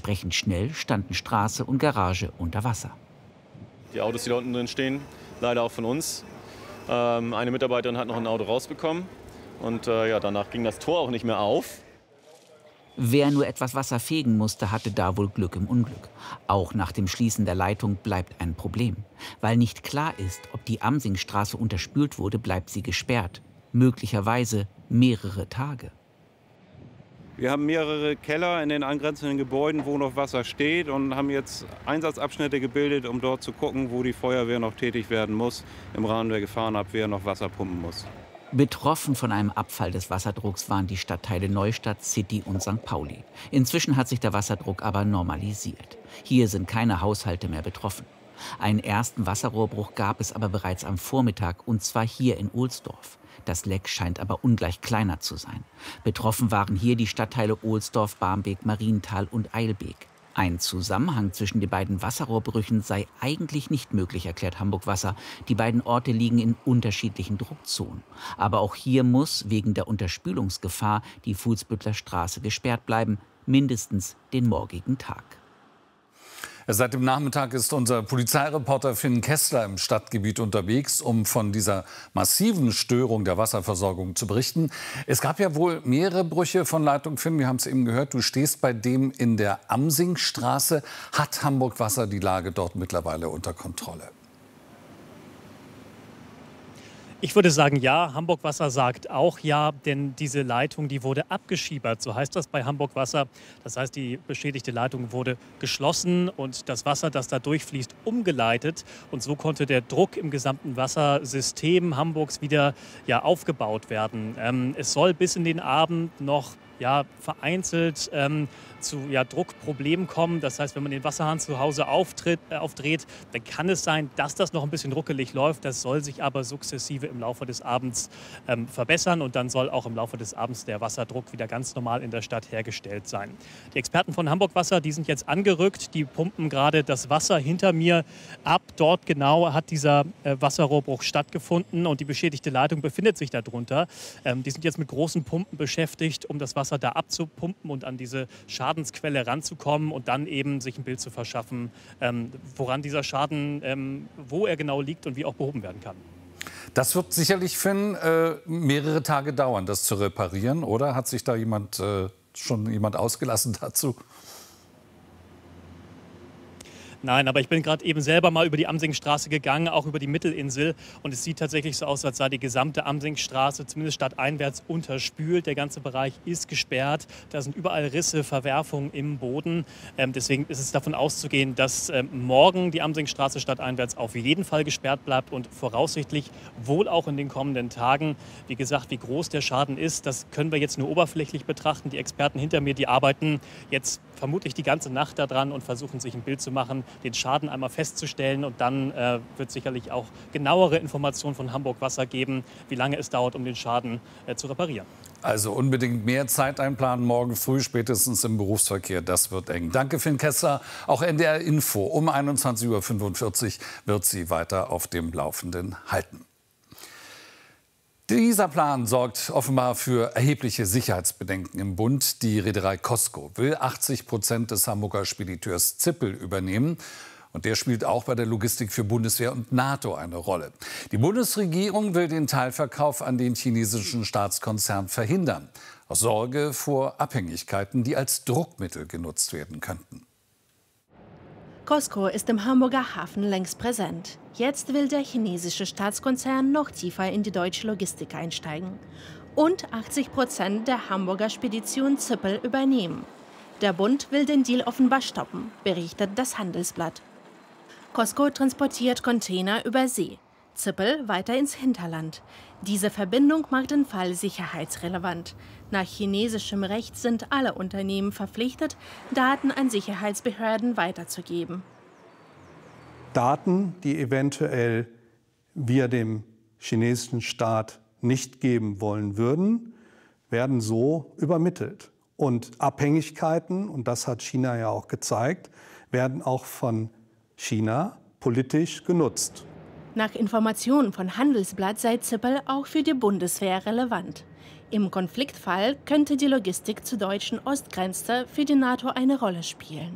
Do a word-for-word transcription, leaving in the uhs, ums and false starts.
Entsprechend schnell standen Straße und Garage unter Wasser. Die Autos, die da unten drin stehen, leider auch von uns. Ähm, eine Mitarbeiterin hat noch ein Auto rausbekommen und äh, ja, danach ging das Tor auch nicht mehr auf. Wer nur etwas Wasser fegen musste, hatte da wohl Glück im Unglück. Auch nach dem Schließen der Leitung bleibt ein Problem. Weil nicht klar ist, ob die Amsingstraße unterspült wurde, bleibt sie gesperrt. Möglicherweise mehrere Tage. Wir haben mehrere Keller in den angrenzenden Gebäuden, wo noch Wasser steht, und haben jetzt Einsatzabschnitte gebildet, um dort zu gucken, wo die Feuerwehr noch tätig werden muss, im Rahmen der Gefahrenabwehr noch Wasser pumpen muss. Betroffen von einem Abfall des Wasserdrucks waren die Stadtteile Neustadt, City und Sankt Pauli. Inzwischen hat sich der Wasserdruck aber normalisiert. Hier sind keine Haushalte mehr betroffen. Einen ersten Wasserrohrbruch gab es aber bereits am Vormittag, und zwar hier in Ohlsdorf. Das Leck scheint aber ungleich kleiner zu sein. Betroffen waren hier die Stadtteile Ohlsdorf, Barmbek, Marienthal und Eilbek. Ein Zusammenhang zwischen den beiden Wasserrohrbrüchen sei eigentlich nicht möglich, erklärt Hamburg Wasser. Die beiden Orte liegen in unterschiedlichen Druckzonen. Aber auch hier muss wegen der Unterspülungsgefahr die Fuhlsbüttler Straße gesperrt bleiben, mindestens den morgigen Tag. Seit dem Nachmittag ist unser Polizeireporter Finn Kessler im Stadtgebiet unterwegs, um von dieser massiven Störung der Wasserversorgung zu berichten. Es gab ja wohl mehrere Brüche von Leitung. Finn, wir haben es eben gehört, du stehst bei dem in der Amsingstraße. Hat Hamburg Wasser die Lage dort mittlerweile unter Kontrolle? Ich würde sagen, ja. Hamburg Wasser sagt auch ja, denn diese Leitung, die wurde abgeschiebert. So heißt das bei Hamburg Wasser. Das heißt, die beschädigte Leitung wurde geschlossen und das Wasser, das da durchfließt, umgeleitet. Und so konnte der Druck im gesamten Wassersystem Hamburgs wieder ja, aufgebaut werden. Ähm, es soll bis in den Abend noch ja, vereinzelt ähm, zu ja, Druckproblemen kommen. Das heißt, wenn man den Wasserhahn zu Hause auftritt, äh, aufdreht, dann kann es sein, dass das noch ein bisschen ruckelig läuft. Das soll sich aber sukzessive im Laufe des Abends ähm, verbessern und dann soll auch im Laufe des Abends der Wasserdruck wieder ganz normal in der Stadt hergestellt sein. Die Experten von Hamburg Wasser, die sind jetzt angerückt, die pumpen gerade das Wasser hinter mir ab. Dort genau hat dieser äh, Wasserrohrbruch stattgefunden und die beschädigte Leitung befindet sich darunter. Ähm, die sind jetzt mit großen Pumpen beschäftigt, um das Wasser da abzupumpen und an diese Schadensquelle ranzukommen und dann eben sich ein Bild zu verschaffen, ähm, woran dieser Schaden, ähm, wo er genau liegt und wie auch behoben werden kann. Das wird sicherlich, Finn, äh, mehrere Tage dauern, das zu reparieren, oder? Hat sich da jemand, äh, schon jemand ausgelassen dazu? Nein, aber ich bin gerade eben selber mal über die Amsingstraße gegangen, auch über die Mittelinsel. Und es sieht tatsächlich so aus, als sei die gesamte Amsingstraße, zumindest stadteinwärts, unterspült. Der ganze Bereich ist gesperrt. Da sind überall Risse, Verwerfungen im Boden. Ähm, deswegen ist es davon auszugehen, dass ähm, morgen die Amsingstraße stadteinwärts auf jeden Fall gesperrt bleibt und voraussichtlich wohl auch in den kommenden Tagen. Wie gesagt, wie groß der Schaden ist, das können wir jetzt nur oberflächlich betrachten. Die Experten hinter mir, die arbeiten jetzt vermutlich die ganze Nacht daran und versuchen sich ein Bild zu machen, den Schaden einmal festzustellen. Und dann äh, wird sicherlich auch genauere Informationen von Hamburg Wasser geben, wie lange es dauert, um den Schaden äh, zu reparieren. Also unbedingt mehr Zeit einplanen, morgen früh, spätestens im Berufsverkehr. Das wird eng. Danke, Finn Kessler. Auch N D R Info um einundzwanzig Uhr fünfundvierzig wird Sie weiter auf dem Laufenden halten. Dieser Plan sorgt offenbar für erhebliche Sicherheitsbedenken im Bund. Die Reederei COSCO will achtzig Prozent des Hamburger Spediteurs Zippel übernehmen. Und der spielt auch bei der Logistik für Bundeswehr und NATO eine Rolle. Die Bundesregierung will den Teilverkauf an den chinesischen Staatskonzern verhindern. Aus Sorge vor Abhängigkeiten, die als Druckmittel genutzt werden könnten. COSCO ist im Hamburger Hafen längst präsent. Jetzt will der chinesische Staatskonzern noch tiefer in die deutsche Logistik einsteigen und achtzig Prozent der Hamburger Spedition Zippel übernehmen. Der Bund will den Deal offenbar stoppen, berichtet das Handelsblatt. COSCO transportiert Container über See, Zippel weiter ins Hinterland. Diese Verbindung macht den Fall sicherheitsrelevant. Nach chinesischem Recht sind alle Unternehmen verpflichtet, Daten an Sicherheitsbehörden weiterzugeben. Daten, die eventuell wir dem chinesischen Staat nicht geben wollen würden, werden so übermittelt. Und Abhängigkeiten, und das hat China ja auch gezeigt, werden auch von China politisch genutzt. Nach Informationen von Handelsblatt sei Zippel auch für die Bundeswehr relevant. Im Konfliktfall könnte die Logistik zur deutschen Ostgrenze für die NATO eine Rolle spielen.